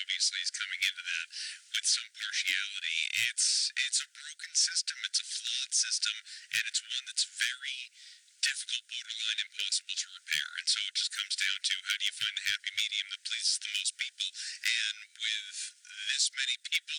obviously is coming into that with some partiality. It's a broken system, it's a flawed system, and it's one that's very difficult, borderline impossible to repair. And so it just comes down to how do you find the happy medium that pleases the most people. And with this many people